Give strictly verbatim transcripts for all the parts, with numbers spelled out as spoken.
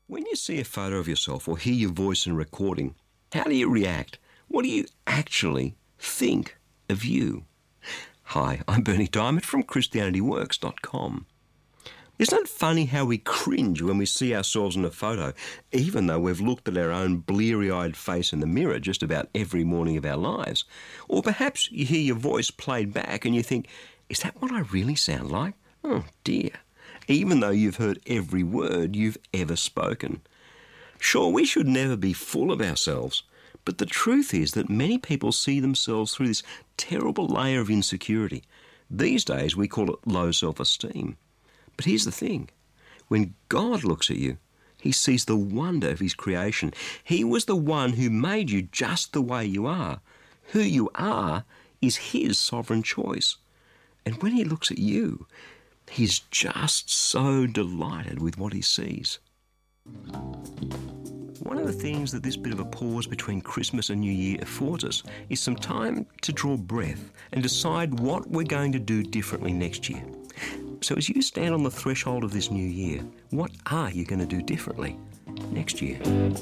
When you see a photo of yourself or hear your voice in a recording, how do you react? What do you actually think of you? Hi, I'm Berni Dymet from Christianity Works dot com. Isn't it funny how we cringe when we see ourselves in a photo, even though we've looked at our own bleary-eyed face in the mirror just about every morning of our lives? Or perhaps you hear your voice played back and you think, is that what I really sound like? Oh dear. Even though you've heard every word you've ever spoken. Sure, we should never be full of ourselves, but the truth is that many people see themselves through this terrible layer of insecurity. These days we call it low self-esteem. But here's the thing, when God looks at you, he sees the wonder of his creation. He was the one who made you just the way you are. Who you are is his sovereign choice. And when he looks at you, he's just so delighted with what he sees. One of the things that this bit of a pause between Christmas and New Year affords us is some time to draw breath and decide what we're going to do differently next year. So as you stand on the threshold of this new year, what are you going to do differently next year?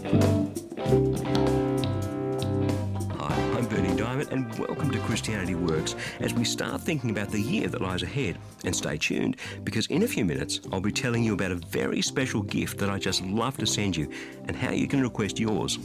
Hi, I'm Berni Dymet and welcome to Christianity Works as we start thinking about the year that lies ahead. And stay tuned, because in a few minutes I'll be telling you about a very special gift that I just love to send you and how you can request yours.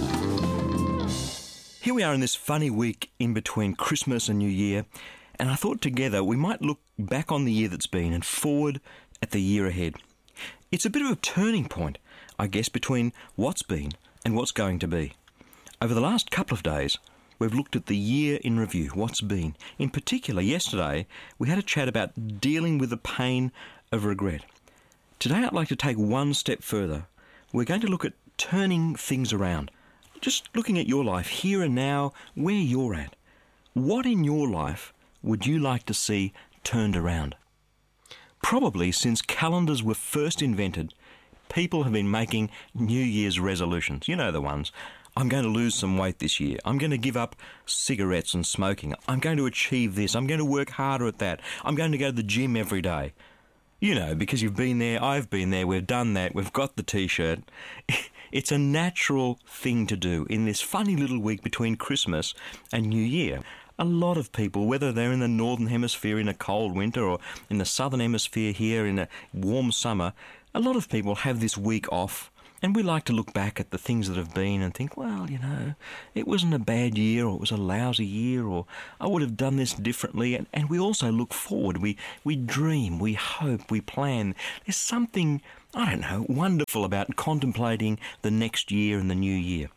Here we are in this funny week in between Christmas and New Year, and I thought together we might look back on the year that's been and forward at the year ahead. It's a bit of a turning point, I guess, between what's been and what's going to be. Over the last couple of days, we've looked at the year in review, what's been. In particular, yesterday, we had a chat about dealing with the pain of regret. Today, I'd like to take one step further. We're going to look at turning things around. Just looking at your life here and now, where you're at. What in your life would you like to see turned around? Probably since calendars were first invented, people have been making New Year's resolutions. You know the ones. I'm going to lose some weight this year. I'm going to give up cigarettes and smoking. I'm going to achieve this. I'm going to work harder at that. I'm going to go to the gym every day. You know, because you've been there, I've been there, we've done that, we've got the T-shirt. It's a natural thing to do in this funny little week between Christmas and New Year. A lot of people, whether they're in the Northern Hemisphere in a cold winter or in the Southern Hemisphere here in a warm summer, a lot of people have this week off. And we like to look back at the things that have been and think, well, you know, it wasn't a bad year, or it was a lousy year, or I would have done this differently. And, and we also look forward. We we dream, we hope, we plan. There's something, I don't know, wonderful about contemplating the next year and the new year.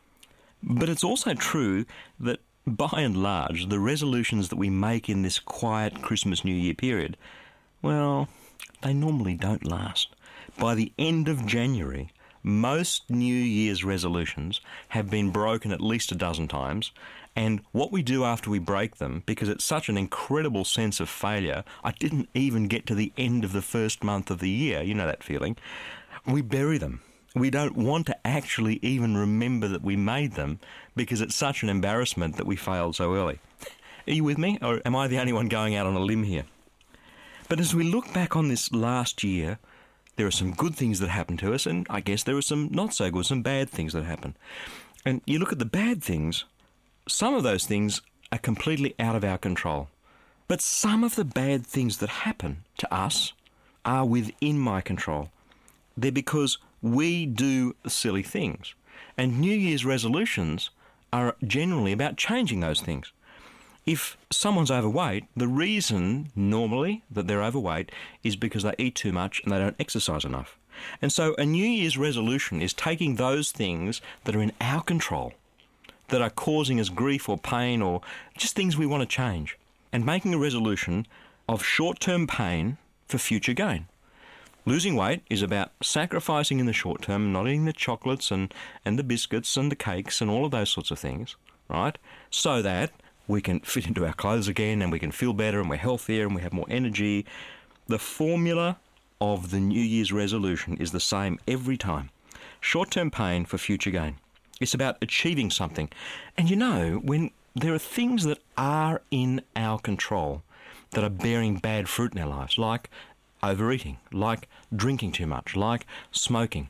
But it's also true that, by and large, the resolutions that we make in this quiet Christmas New Year period, well, they normally don't last. By the end of January, most New Year's resolutions have been broken at least a dozen times, and what we do after we break them, because it's such an incredible sense of failure, I didn't even get to the end of the first month of the year, you know that feeling, we bury them. We don't want to actually even remember that we made them because it's such an embarrassment that we failed so early. Are you with me, or am I the only one going out on a limb here? But as we look back on this last year, there are some good things that happen to us, and I guess there are some not so good, some bad things that happen. And you look at the bad things, some of those things are completely out of our control. But some of the bad things that happen to us are within my control. They're because we do silly things. And New Year's resolutions are generally about changing those things. If someone's overweight, the reason normally that they're overweight is because they eat too much and they don't exercise enough. And so a New Year's resolution is taking those things that are in our control, that are causing us grief or pain or just things we want to change, and making a resolution of short-term pain for future gain. Losing weight is about sacrificing in the short term, not eating the chocolates and, and the biscuits and the cakes and all of those sorts of things, right? So that we can fit into our clothes again and we can feel better and we're healthier and we have more energy. The formula of the New Year's resolution is the same every time. Short-term pain for future gain. It's about achieving something. And you know, when there are things that are in our control that are bearing bad fruit in our lives, like overeating, like drinking too much, like smoking,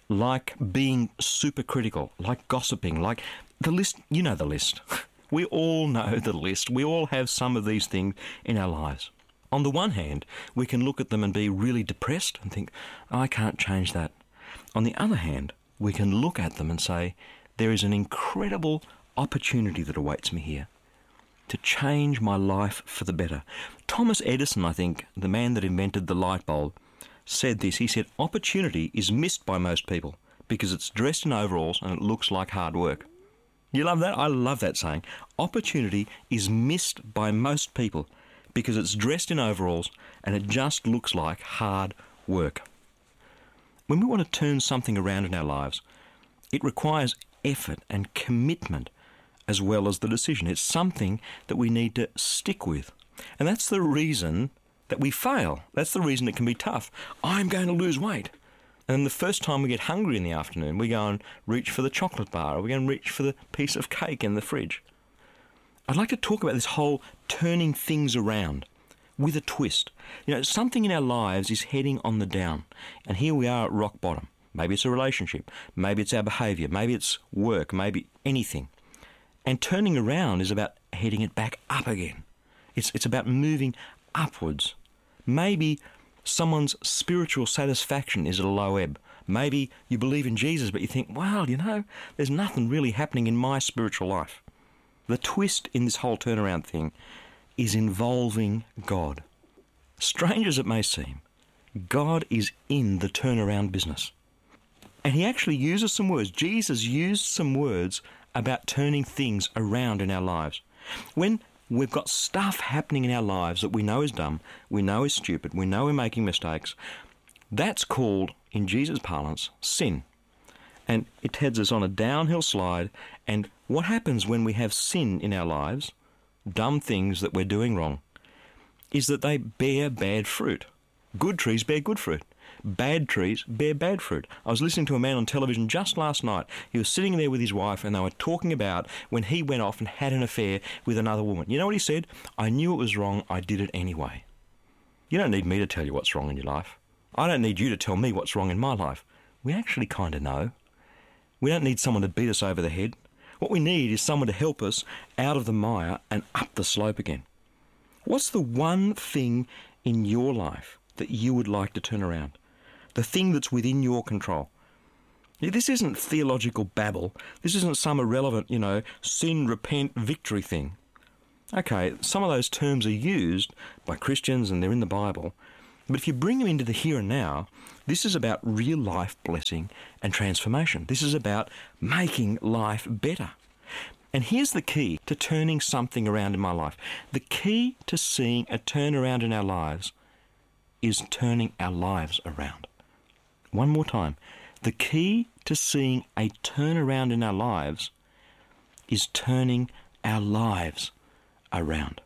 like being super critical, like gossiping, like the list, you know the list. We all know the list. We all have some of these things in our lives. On the one hand, we can look at them and be really depressed and think, I can't change that. On the other hand, we can look at them and say, there is an incredible opportunity that awaits me here to change my life for the better. Thomas Edison, I think, the man that invented the light bulb, said this. He said, opportunity is missed by most people because it's dressed in overalls and it looks like hard work. You love that? I love that saying. Opportunity is missed by most people because it's dressed in overalls and it just looks like hard work. When we want to turn something around in our lives, it requires effort and commitment as well as the decision. It's something that we need to stick with. And that's the reason that we fail. That's the reason it can be tough. I'm going to lose weight. And the first time we get hungry in the afternoon, we go and reach for the chocolate bar, or we go and reach for the piece of cake in the fridge. I'd like to talk about this whole turning things around with a twist. You know, something in our lives is heading on the down, and here we are at rock bottom. Maybe it's a relationship, maybe it's our behaviour, maybe it's work, maybe anything. And turning around is about heading it back up again. It's, it's about moving upwards. Maybe someone's spiritual satisfaction is at a low ebb. Maybe you believe in Jesus, but you think, well, you know, there's nothing really happening in my spiritual life. The twist in this whole turnaround thing is involving God. Strange as it may seem, God is in the turnaround business. And he actually uses some words. Jesus used some words about turning things around in our lives. When we've got stuff happening in our lives that we know is dumb, we know is stupid, we know we're making mistakes, that's called, in Jesus' parlance, sin. And it heads us on a downhill slide. And what happens when we have sin in our lives, dumb things that we're doing wrong, is that they bear bad fruit. Good trees bear good fruit. Bad trees bear bad fruit. I was listening to a man on television just last night. He was sitting there with his wife and they were talking about when he went off and had an affair with another woman. You know what he said? I knew it was wrong. I did it anyway. You don't need me to tell you what's wrong in your life. I don't need you to tell me what's wrong in my life. We actually kind of know. We don't need someone to beat us over the head. What we need is someone to help us out of the mire and up the slope again. What's the one thing in your life that you would like to turn around? The thing that's within your control. This isn't theological babble. This isn't some irrelevant, you know, sin, repent, victory thing. Okay, some of those terms are used by Christians and they're in the Bible. But if you bring them into the here and now, this is about real life blessing and transformation. This is about making life better. And here's the key to turning something around in my life. The key to seeing a turnaround in our lives is turning our lives around. One more time. The key to seeing a turnaround in our lives is turning our lives around.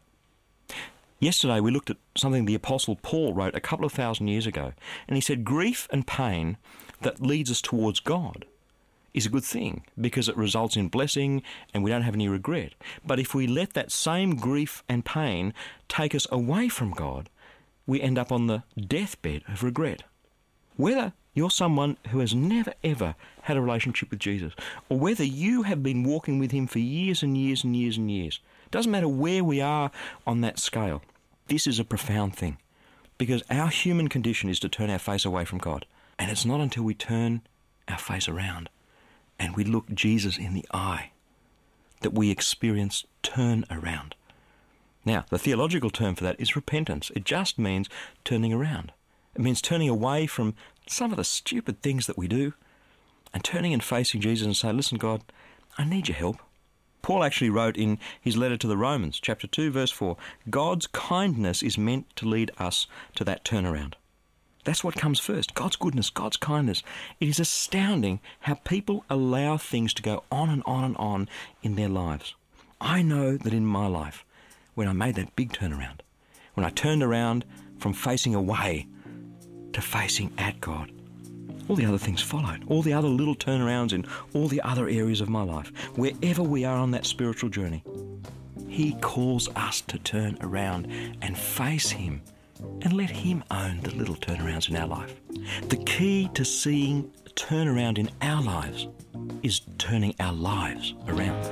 Yesterday we looked at something the Apostle Paul wrote a couple of thousand years ago, and he said grief and pain that leads us towards God is a good thing because it results in blessing and we don't have any regret. But if we let that same grief and pain take us away from God, we end up on the deathbed of regret. Whether you're someone who has never ever had a relationship with Jesus, or whether you have been walking with him for years and years and years and years, doesn't matter where we are on that scale. This is a profound thing, because our human condition is to turn our face away from God. And it's not until we turn our face around and we look Jesus in the eye that we experience turn around. Now, the theological term for that is repentance. It just means turning around. It means turning away from some of the stupid things that we do and turning and facing Jesus and saying, listen, God, I need your help. Paul actually wrote in his letter to the Romans, chapter two, verse four, God's kindness is meant to lead us to that turnaround. That's what comes first, God's goodness, God's kindness. It is astounding how people allow things to go on and on and on in their lives. I know that in my life, when I made that big turnaround, when I turned around from facing away to facing at God, all the other things followed. All the other little turnarounds in all the other areas of my life. Wherever we are on that spiritual journey, he calls us to turn around and face him and let him own the little turnarounds in our life. The key to seeing turnaround in our lives is turning our lives around.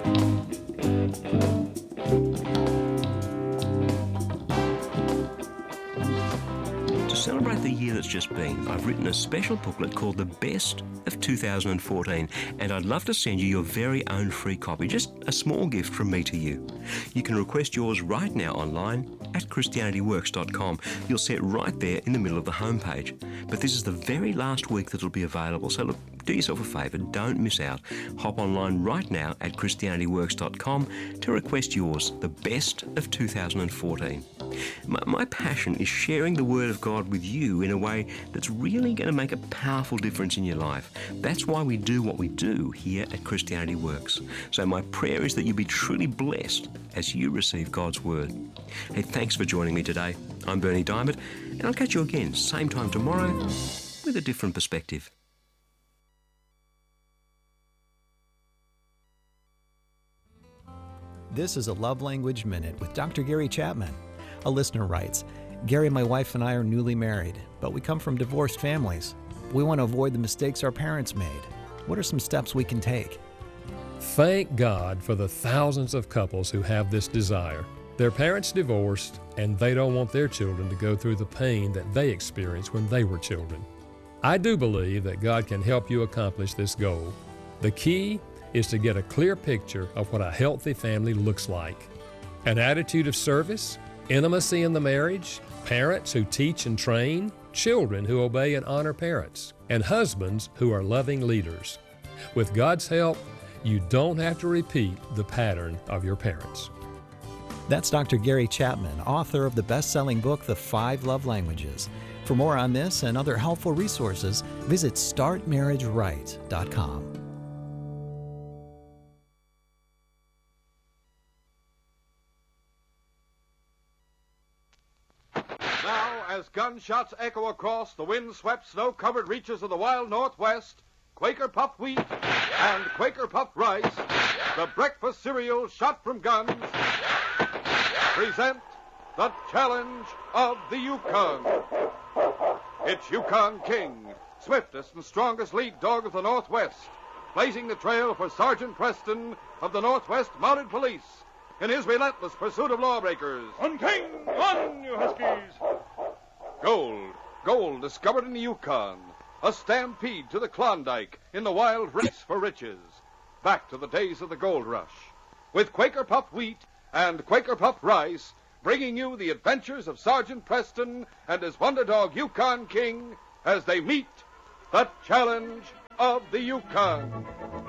To celebrate the year that's just been, I've written a special booklet called The Best of two thousand fourteen, and I'd love to send you your very own free copy, just a small gift from me to you. You can request yours right now online at christianity works dot com. You'll see it right there in the middle of the homepage. But this is the very last week that it'll be available, so look, do yourself a favour, don't miss out. Hop online right now at christianity works dot com to request yours, The Best of two thousand fourteen. My, my passion is sharing the Word of God with you in a way that's really going to make a powerful difference in your life. That's why we do what we do here at Christianity Works. So my prayer is that you be truly blessed as you receive God's Word. Hey, thanks for joining me today. I'm Bernie Diamond, and I'll catch you again, same time tomorrow, with a different perspective. This is a Love Language Minute with Doctor Gary Chapman. A listener writes, Gary, my wife and I are newly married, but we come from divorced families. We want to avoid the mistakes our parents made. What are some steps we can take? Thank God for the thousands of couples who have this desire. Their parents divorced, and they don't want their children to go through the pain that they experienced when they were children. I do believe that God can help you accomplish this goal. The key is to get a clear picture of what a healthy family looks like. An attitude of service, intimacy in the marriage, parents who teach and train, children who obey and honor parents, and husbands who are loving leaders. With God's help, you don't have to repeat the pattern of your parents. That's Doctor Gary Chapman, author of the best-selling book, The Five Love Languages. For more on this and other helpful resources, visit start marriage right dot com. As gunshots echo across the wind-swept, snow-covered reaches of the wild Northwest, Quaker Puffed Wheat and Quaker Puffed Rice, the breakfast cereal shot from guns, present the Challenge of the Yukon. It's Yukon King, swiftest and strongest lead dog of the Northwest, blazing the trail for Sergeant Preston of the Northwest Mounted Police in his relentless pursuit of lawbreakers. On King! On, you Huskies! Gold, gold discovered in the Yukon. A stampede to the Klondike in the wild race for riches. Back to the days of the gold rush. With Quaker Puffed Wheat and Quaker Puffed Rice, bringing you the adventures of Sergeant Preston and his wonder dog Yukon King as they meet the Challenge of the Yukon.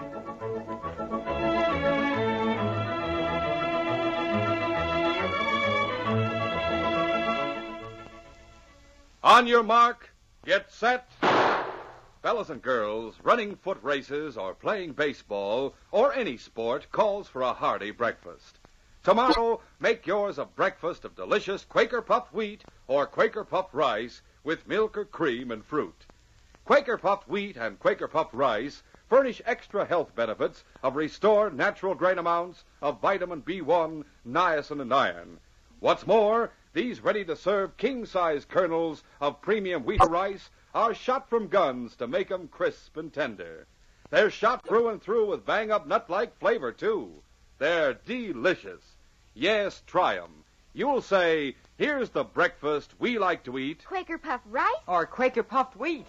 On your mark, get set. Fellas and girls, running foot races or playing baseball or any sport calls for a hearty breakfast. Tomorrow, make yours a breakfast of delicious Quaker Puffed Wheat or Quaker Puffed Rice with milk or cream and fruit. Quaker Puffed Wheat and Quaker Puffed Rice furnish extra health benefits of restored natural grain amounts of vitamin B one, niacin, and iron. What's more, these ready-to-serve king-size kernels of premium wheat or rice are shot from guns to make 'em crisp and tender. They're shot through and through with bang-up nut-like flavor, too. They're delicious. Yes, try 'em. You'll say, here's the breakfast we like to eat. Quaker Puffed Rice? Or Quaker Puffed Wheat.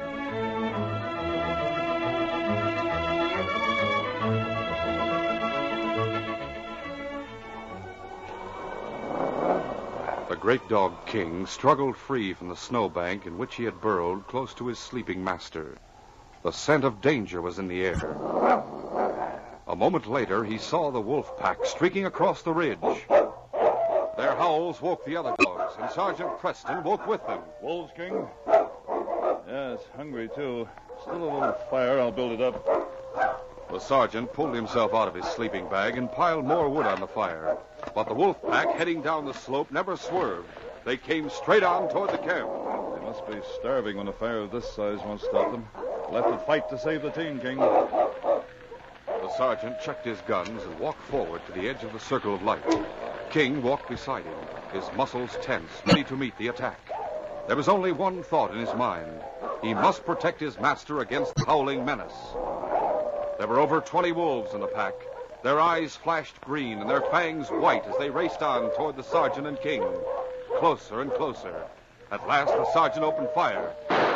The great dog King struggled free from the snowbank in which he had burrowed close to his sleeping master. The scent of danger was in the air. A moment later, he saw the wolf pack streaking across the ridge. Their howls woke the other dogs, and Sergeant Preston woke with them. Wolves, King? Yes, hungry, too. Still a little fire. I'll build it up. The sergeant pulled himself out of his sleeping bag and piled more wood on the fire. But the wolf pack, heading down the slope, never swerved. They came straight on toward the camp. They must be starving when a fire of this size won't stop them. We'll have to fight to save the team, King. The sergeant checked his guns and walked forward to the edge of the circle of light. King walked beside him, his muscles tense, ready to meet the attack. There was only one thought in his mind. He must protect his master against the howling menace. There were over twenty wolves in the pack. Their eyes flashed green and their fangs white as they raced on toward the sergeant and King. Closer and closer. At last, the sergeant opened fire.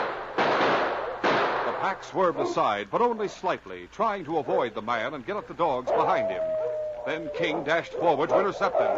The pack swerved aside, but only slightly, trying to avoid the man and get at the dogs behind him. Then King dashed forward to intercept them.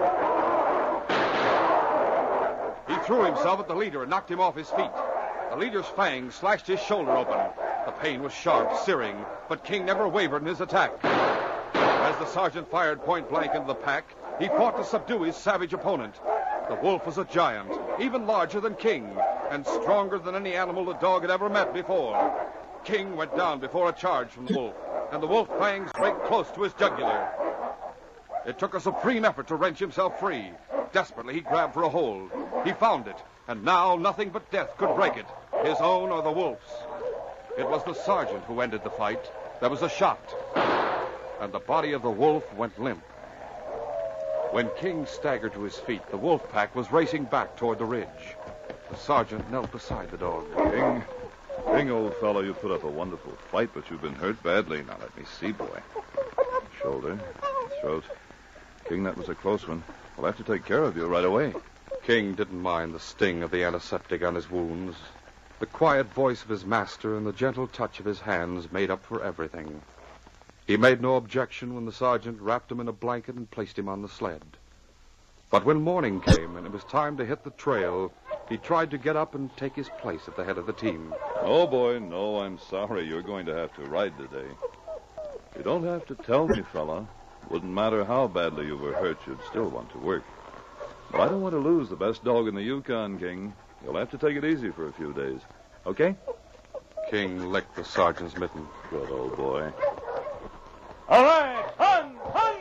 He threw himself at the leader and knocked him off his feet. The leader's fangs slashed his shoulder open. The pain was sharp, searing, but King never wavered in his attack. As the sergeant fired point-blank into the pack, he fought to subdue his savage opponent. The wolf was a giant, even larger than King, and stronger than any animal the dog had ever met before. King went down before a charge from the wolf, and the wolf fangs raked close to his jugular. It took a supreme effort to wrench himself free. Desperately, he grabbed for a hold. He found it, and now nothing but death could break it, his own or the wolf's. It was the sergeant who ended the fight. There was a shot, and the body of the wolf went limp. When King staggered to his feet, the wolf pack was racing back toward the ridge. The sergeant knelt beside the dog. King, King, old fellow, you put up a wonderful fight, but you've been hurt badly. Now let me see, boy. Shoulder, throat. King, that was a close one. We'll have to take care of you right away. King didn't mind the sting of the antiseptic on his wounds. The quiet voice of his master and the gentle touch of his hands made up for everything. He made no objection when the sergeant wrapped him in a blanket and placed him on the sled. But when morning came and it was time to hit the trail, he tried to get up and take his place at the head of the team. Oh, boy, no, I'm sorry. You're going to have to ride today. You don't have to tell me, fella. Wouldn't matter how badly you were hurt, you'd still want to work. But I don't want to lose the best dog in the Yukon, King. You'll have to take it easy for a few days. Okay? King licked the sergeant's mitten. Good old boy. All right, hun, hun!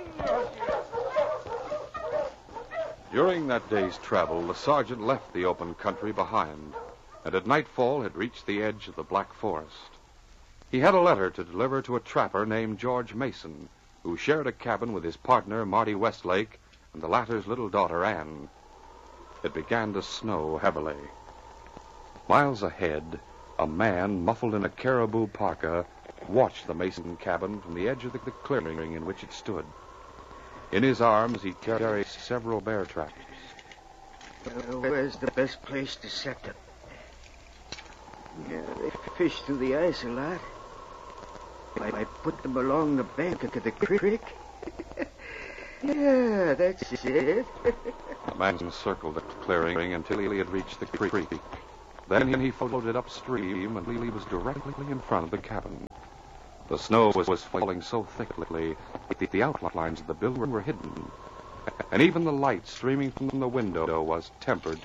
During that day's travel, the sergeant left the open country behind, and at nightfall had reached the edge of the Black Forest. He had a letter to deliver to a trapper named George Mason, who shared a cabin with his partner, Marty Westlake, and the latter's little daughter, Anne. It began to snow heavily. Miles ahead, a man, muffled in a caribou parka, watched the Mason cabin from the edge of the clearing in which it stood. In his arms, he carried several bear traps. Well, where's the best place to set them? Yeah, they fish through the ice a lot. I, I put them along the bank of the creek. Yeah, that's it. The man circled the clearing until he had reached the creek. Then he floated upstream until he was directly in front of the cabin. The snow was, was falling so thickly that the outlines of the building were hidden, and even the light streaming from the window was tempered